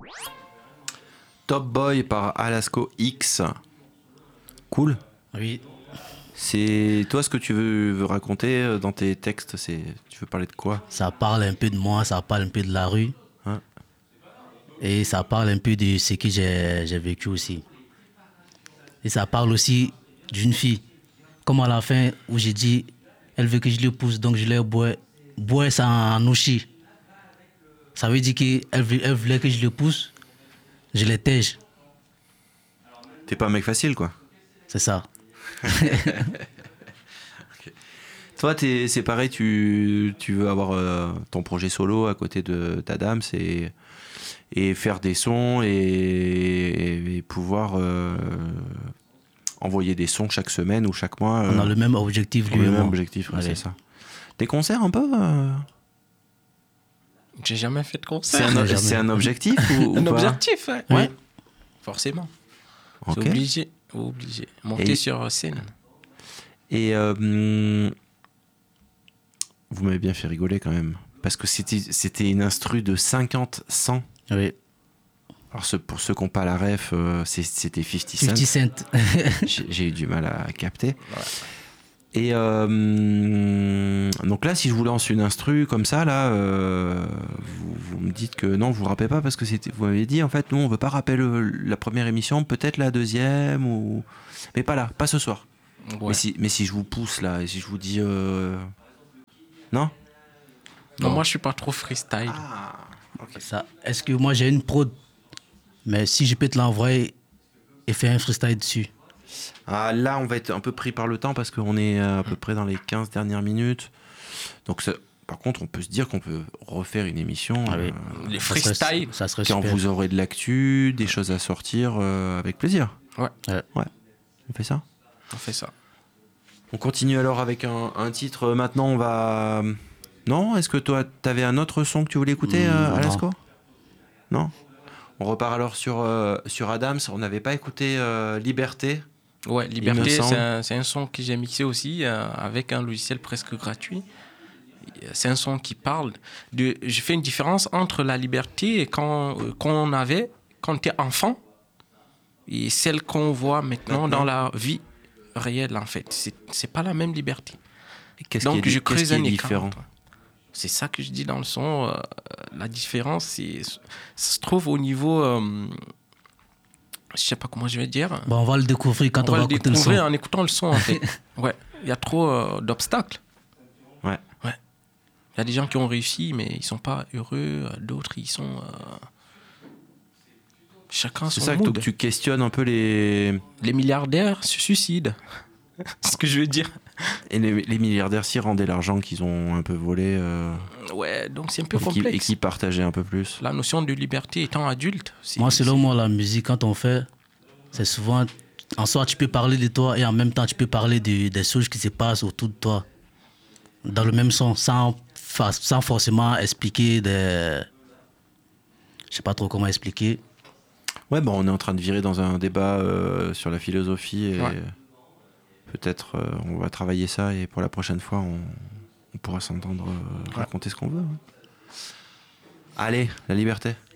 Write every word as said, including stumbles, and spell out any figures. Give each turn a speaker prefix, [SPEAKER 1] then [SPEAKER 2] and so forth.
[SPEAKER 1] Top Boy par Alasco X. Cool.
[SPEAKER 2] Oui.
[SPEAKER 1] C'est toi ce que tu veux, veux raconter dans tes textes, c'est tu veux parler de quoi?
[SPEAKER 2] Ça parle un peu de moi, ça parle un peu de la rue.
[SPEAKER 1] Hein?
[SPEAKER 2] Et ça parle un peu de ce que j'ai, j'ai vécu aussi. Et ça parle aussi d'une fille. Comme à la fin où j'ai dit, elle veut que je le pousse, donc je l'ai bois. Bois, c'est en ouchi. Ça veut dire qu'elle veut- elle voulait que je le pousse, je les tège.
[SPEAKER 1] T'es pas un mec facile quoi.
[SPEAKER 2] C'est ça.
[SPEAKER 1] Toi t'es, c'est pareil, tu, tu veux avoir euh, ton projet solo à côté de ta dame, c'est et faire des sons et, et, et pouvoir euh, envoyer des sons chaque semaine ou chaque mois.
[SPEAKER 2] On a
[SPEAKER 1] euh,
[SPEAKER 2] le même objectif,
[SPEAKER 1] on a
[SPEAKER 2] lui et
[SPEAKER 1] le même
[SPEAKER 2] moi.
[SPEAKER 1] objectif, ouais,
[SPEAKER 2] Allez.
[SPEAKER 1] c'est ça. Des concerts un peu euh,
[SPEAKER 3] J'ai jamais fait de
[SPEAKER 1] c'est,
[SPEAKER 3] concert.
[SPEAKER 1] un,
[SPEAKER 2] jamais.
[SPEAKER 1] c'est un objectif ou, ou
[SPEAKER 3] Un
[SPEAKER 1] pas
[SPEAKER 3] objectif, ouais.
[SPEAKER 1] Oui.
[SPEAKER 3] Ouais. Forcément.
[SPEAKER 1] Ok.
[SPEAKER 3] C'est obligé. Obligé. Monter
[SPEAKER 1] Et-
[SPEAKER 3] sur scène.
[SPEAKER 1] Et euh, hum, vous m'avez bien fait rigoler quand même. Parce que c'était, c'était une instru de cinquante cent.
[SPEAKER 2] Oui.
[SPEAKER 1] Alors ce- pour ceux qui n'ont pas la ref, euh, c'est- c'était cinquante Cent.
[SPEAKER 2] cinquante Cent.
[SPEAKER 1] J'ai, j'ai eu du mal à capter. Et euh, hum, donc là, si je vous lance une instru comme ça, là, euh, vous, vous me dites que non, vous rappez pas parce que c'était, vous m'avez dit en fait, nous, on veut pas rapper le- la première émission, peut-être la deuxième ou, mais pas là, pas ce soir.
[SPEAKER 3] Ouais.
[SPEAKER 1] Mais si, mais si je vous pousse là, et si je vous dis, euh... non.
[SPEAKER 3] Non, moi, je suis pas trop freestyle.
[SPEAKER 1] Ah,
[SPEAKER 2] Ça, est-ce que moi j'ai une prod, mais si je peux te l'envoyer et faire un freestyle dessus.
[SPEAKER 1] Ah, là, on va être un peu pris par le temps parce qu'on est à peu près dans les quinze dernières minutes. Donc, ça- par contre, on peut se dire qu'on peut refaire une émission
[SPEAKER 2] Ah oui.
[SPEAKER 1] euh,
[SPEAKER 3] Les
[SPEAKER 2] Ça serait-
[SPEAKER 3] freestyles.
[SPEAKER 2] Ça serait
[SPEAKER 1] quand
[SPEAKER 2] super.
[SPEAKER 1] vous aurez de l'actu, des choses à sortir euh, avec plaisir.
[SPEAKER 3] Ouais,
[SPEAKER 1] On fait ça.
[SPEAKER 3] on fait ça.
[SPEAKER 1] On continue alors avec un, un titre. Maintenant, on va. Non, est-ce que toi, t'avais un autre son que tu voulais écouter,
[SPEAKER 2] Mmh,
[SPEAKER 1] euh,
[SPEAKER 2] non.
[SPEAKER 1] Alasco? Non. On repart alors sur, euh, sur Adams. On n'avait pas écouté euh, Liberté.
[SPEAKER 3] Ouais,
[SPEAKER 1] me
[SPEAKER 3] Liberté,
[SPEAKER 1] semble.
[SPEAKER 3] c'est un, c'est un son que j'ai mixé aussi euh, avec un logiciel presque gratuit. C'est un son qui parle de. Je fais une différence entre la liberté quand, euh, qu'on avait quand tu es enfant et celle qu'on voit maintenant,
[SPEAKER 1] Maintenant.
[SPEAKER 3] dans la vie réelle, en fait. C'est, c'est pas la même liberté.
[SPEAKER 1] Qu'est-ce
[SPEAKER 3] Donc,
[SPEAKER 1] qui est,
[SPEAKER 3] je
[SPEAKER 1] qu'est-ce
[SPEAKER 3] creuse
[SPEAKER 1] qui est
[SPEAKER 3] un écart.
[SPEAKER 1] différent?
[SPEAKER 3] C'est ça que je dis dans le son. euh, la différence, c'est, ça se trouve au niveau. Euh, je sais pas comment je vais dire.
[SPEAKER 2] Bon, on va le découvrir quand on,
[SPEAKER 3] on va le
[SPEAKER 2] écouter le son.
[SPEAKER 3] découvrir en écoutant le son, en fait. Ouais, il y a trop euh, d'obstacles.
[SPEAKER 1] Ouais.
[SPEAKER 3] Ouais. Il y a des gens qui ont réussi, mais ils sont pas heureux. D'autres, ils sont. euh, Chacun
[SPEAKER 1] C'est
[SPEAKER 3] son
[SPEAKER 1] ça que
[SPEAKER 3] mood.
[SPEAKER 1] tu questionnes un peu les.
[SPEAKER 3] Les milliardaires se suicident. C'est ce que je veux dire.
[SPEAKER 1] Et les, les milliardaires s'y rendaient l'argent qu'ils ont un peu volé euh,
[SPEAKER 3] Ouais, donc c'est un peu
[SPEAKER 1] et, qui, et
[SPEAKER 3] complexe.
[SPEAKER 1] qui partageaient un peu plus.
[SPEAKER 3] La notion de liberté étant adulte. c'est-
[SPEAKER 2] Moi, selon
[SPEAKER 3] c'est-
[SPEAKER 2] moi, la musique, quand on fait, c'est souvent. En soi, tu peux parler de toi et en même temps, tu peux parler de- des choses qui se passent autour de toi. Dans le même son, sans, fa- sans forcément expliquer des. Je sais pas trop comment expliquer.
[SPEAKER 1] Ouais, bon, on est en train de virer dans un débat euh, sur la philosophie et
[SPEAKER 3] Ouais.
[SPEAKER 1] peut-être euh, on va travailler ça et pour la prochaine fois, on, on pourra s'entendre euh, raconter ce qu'on veut. hein. Allez, la liberté.